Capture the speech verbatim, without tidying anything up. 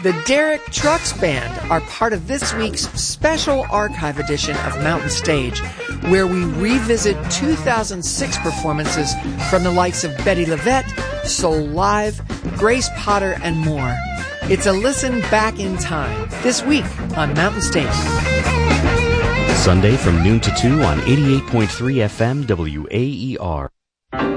The Derek Trucks Band are part of this week's special archive edition of Mountain Stage, where we revisit two thousand six performances from the likes of Bettye LaVette, Soul Live, Grace Potter, and more. It's a listen back in time, this week on Mountain Stage. Sunday from noon to two on eighty-eight point three F M W A E R.